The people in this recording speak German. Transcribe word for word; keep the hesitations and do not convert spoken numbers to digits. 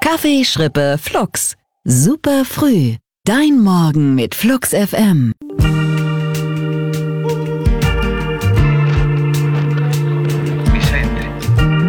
Kaffee, Schrippe, Flux. Super früh. Dein Morgen mit Flux F M.